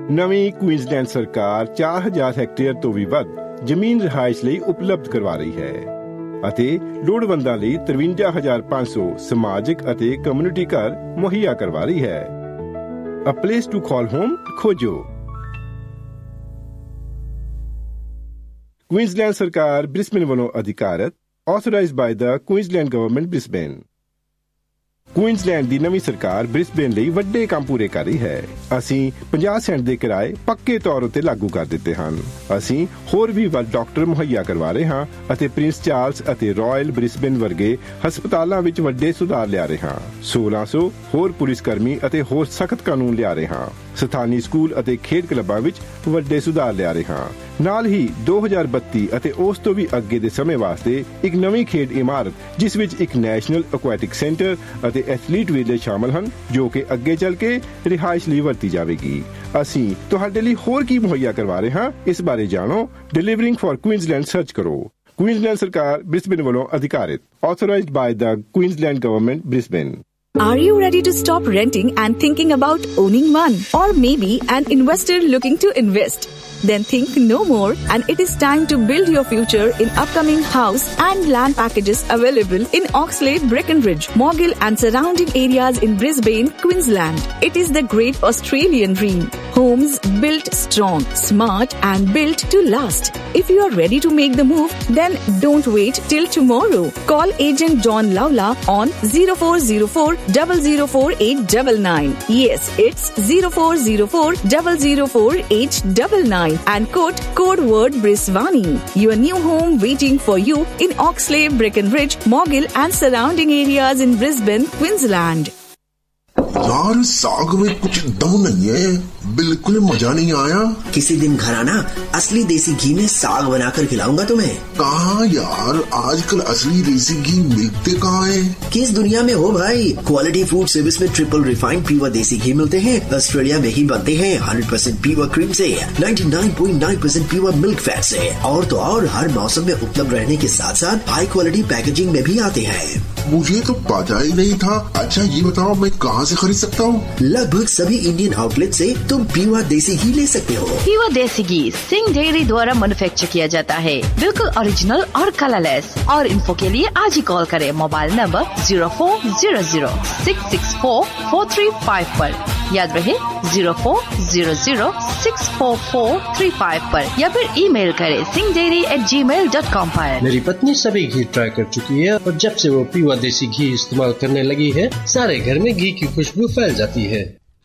ਨਵੀਂ ਕੁਈਨਜ਼ਲੈਂਡ ਸਰਕਾਰ 4000 ਹੈਕਟੇਅਰ ਤੋਂ ਵੀ ਵੱਧ ਜ਼ਮੀਨ ਰਿਹਾਇਸ਼ ਲਈ ਉਪਲਬਧ ਕਰਵਾ ਰਹੀ ਹੈ ਅਤੇ ਲੋੜਵੰਦਾਂ ਲਈ 53,500 ਸਮਾਜਿਕ ਅਤੇ ਕਮਿਊਨਿਟੀ ਘਰ ਮੁਹੱਈਆ ਕਰਵਾ ਰਹੀ ਹੈ। A place to call home खोजो। क्वींसलैंड सरकार ब्रिस्बेन ਵੱਲੋਂ ਅਧਿਕਾਰਤ authorized by the Queensland Government Brisbane। Queensland ਦੀ ਨਵੀਂ ਸਰਕਾਰ ਬ੍ਰਿਸਬੇਨ ਲਈ ਵੱਡੇ ਕੰਮ ਪੂਰੇ ਕਰ ਰਹੀ ਹੈ। ਅਸੀਂ 50 ਸੈਂਟ ਦੇ ਕਿਰਾਏ ਪੱਕੇ ਤੌਰ ਉੱਤੇ ਲਾਗੂ ਕਰ ਦਿੱਤੇ ਹਨ। ਅਸੀਂ ਹੋਰ ਵੀ ਵੱਧ ਡਾਕਟਰ ਮੁਹੱਈਆ ਕਰਵਾ ਰਹੇ ਹਾਂ ਅਤੇ ਪ੍ਰਿੰਸ ਚਾਰਲਸ ਅਤੇ ਰਾਇਲ ਬ੍ਰਿਸਬੇਨ ਵਰਗੇ ਹਸਪਤਾਲਾਂ ਵਿੱਚ ਵੱਡੇ ਸੁਧਾਰ ਲਿਆ ਰਹੇ ਹਾਂ। 1600 ਹੋਰ ਪੁਲਿਸ ਕਰਮੀ ਅਤੇ ਹੋਰ ਸਖਤ ਕਾਨੂੰਨ ਲਿਆ ਰਹੇ ਹਾਂ। ਸਥਾਨੀ ਸਕੂਲ ਅਤੇ ਖੇਡ ਕਲੱਬਾਂ ਵਿੱਚ ਵੱਡੇ ਸੁਧਾਰ ਲਿਆ ਰਹੇ ਹਾਂ। ਨਾਲ ਹੀ 2032 ਅਤੇ ਉਸ ਤੋਂ ਵੀ ਅੱਗੇ ਦੇ ਸਮੇਂ ਵਾਸਤੇ ਇੱਕ ਨਵੀਂ ਖੇਡ ਇਮਾਰਤ ਜਿਸ ਵਿੱਚ ਇੱਕ ਨੈਸ਼ਨਲ ਐਕੁਆਟਿਕ ਸੈਂਟਰ ਅਤੇ ਐਥਲੀਟ ਵਿਲੇਜ ਸ਼ਾਮਲ ਹਨ ਜੋ ਕਿ ਅੱਗੇ ਚੱਲ ਕੇ ਰਿਹਾਇਸ਼ ਲਈ ਵਰਤੀ ਜਾਵੇਗੀ। ਅਸੀਂ ਤੁਹਾਡੇ ਲਈ ਹੋਰ ਕੀ ਮੁਹੱਈਆ ਕਰਵਾ ਰਹੇ ਹਾਂ ਇਸ ਬਾਰੇ ਜਾਣੋ। ਡਿਲੀਵਰਿੰਗ ਫॉर ਕੁਈਨਜ਼ਲੈਂਡ ਸਰਚ ਕਰੋ। ਕੁਈਨਜ਼ਲੈਂਡ ਸਰਕਾਰ ਬ੍ਰਿਸਬੇਨ ਵੱਲੋਂ ਅਧਿਕਾਰਿਤ authorized by the Queensland Government Brisbane। Are you ready to stop renting and thinking about owning one? Or maybe an investor looking to invest? Then think no more, and it is time to build your future in upcoming house and land packages available in Oxlade, Breckenridge, Morgill and surrounding areas in Brisbane, Queensland. It is the great Australian dream. Homes built strong, smart and built to last. If you are ready to make the move, then don't wait till tomorrow. Call agent John Lawla on 0404 004 899. Yes, it's 0404 004 899. And quote code word Brisbane. Your new home waiting for you in Oxlade, Breckenridge, Morgill and surrounding areas in Brisbane, Queensland. यार साग में कुछ दम नहीं है, बिल्कुल मजा नहीं आया। किसी दिन घर आना, असली देसी घी में साग बनाकर खिलाऊंगा तुम्हें। कहाँ यार, आजकल असली देसी घी मिलते कहाँ है? किस दुनिया में हो भाई। क्वालिटी फूड सर्विस में ट्रिपल रिफाइंड प्योर देसी घी मिलते हैं। ऑस्ट्रेलिया में ही बनते हैं 100% प्योर क्रीम से, 99.9% प्योर मिल्क फैट से। और तो और हर मौसम में उपलब्ध रहने के साथ साथ हाई क्वालिटी पैकेजिंग में भी आते हैं। मुझे तो पता ही नहीं था। अच्छा ये बताओ मैं कहाँ से खरीद सकता हूँ? लगभग सभी इंडियन आउटलेट से तुम प्योर देसी घी ले सकते हो। प्योर देसी घी सिंह डेयरी द्वारा मैन्युफैक्चर किया जाता है, बिल्कुल ओरिजिनल और कलरलेस। और इन्फो के लिए आज ही कॉल करें मोबाइल नंबर 0400-664-4355 पर। याद रहे 0400-644-35 पर, या फिर ईमेल करें singhdairy@gmail.com पर। मेरी पत्नी सभी घी ट्राई कर चुकी है और जब से वो प्योर देसी घी इस्तेमाल करने लगी है सारे घर में घी की खुशबू फैल जाती है।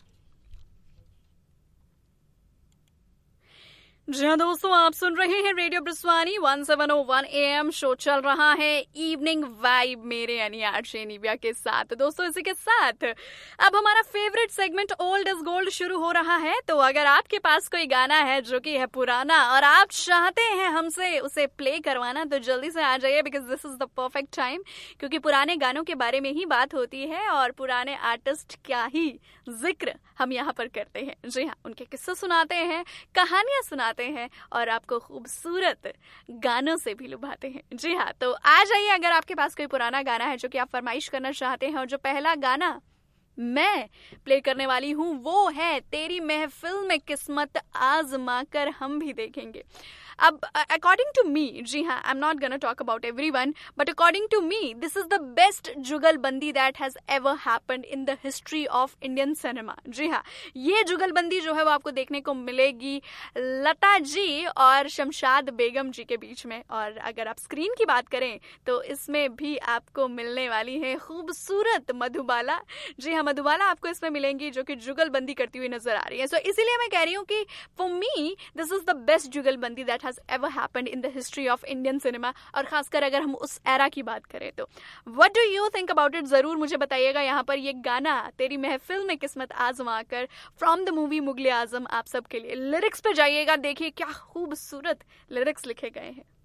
जी हाँ दोस्तों, आप सुन रहे हैं रेडियो ब्रिस्वानी 1701 AM। शो चल रहा है इवनिंग वाइब मेरे यानी आरजे निव्या के साथ। दोस्तों इसी के साथ अब हमारा favourite segment old is gold शुरू हो रहा है। तो अगर आपके पास कोई गाना है जो कि है पुराना और आप चाहते हैं हमसे उसे प्ले करवाना, तो जल्दी से आ जाइए, because this is the perfect time. क्योंकि पुराने गानों के बारे में ही बात होती है और पुराने आर्टिस्ट क्या ही जिक्र हम यहाँ पर करते हैं। जी हाँ, उनके किस्से सुनाते हैं, कहानियां सुनाते हैं और आपको खूबसूरत गानों से भी लुभाते हैं। जी हाँ, तो आ जाइए अगर आपके पास कोई पुराना गाना है जो कि आप फरमाइश करना चाहते हैं। और जो पहला गाना मैं प्ले करने वाली हूँ वो है तेरी महफिल में किस्मत आजमा कर हम भी देखेंगे। अब अकॉर्डिंग टू मी, जी हाँ, I am not gonna talk about everyone, but according to me this is the best जुगलबंदी that has ever happened in the history of Indian cinema. जी हाँ, ये जुगलबंदी जो है वो आपको देखने को मिलेगी लता जी और शमशाद बेगम जी के बीच में। और अगर आप स्क्रीन की बात करें तो इसमें भी आपको मिलने वाली है खूबसूरत मधुबाला। जी हाँ, मधुबाला आपको इसमें मिलेंगी जो कि जुगलबंदी करती हुई नजर आ रही है। सो इसीलिए मैं कह रही हूँ कि for me this is the best जुगलबंदी that has ever happened in the history of Indian cinema। और खासकर अगर हम उस एरा की बात करें तो what do you think about it, जरूर मुझे बताइएगा। यहाँ पर ये गाना तेरी महफिल में किस्मत आजमा कर फ्रॉम द मूवी मुगले आजम आप सबके लिए। लिरिक्स पे जाइएगा, देखिए क्या खूबसूरत लिरिक्स लिखे गए हैं।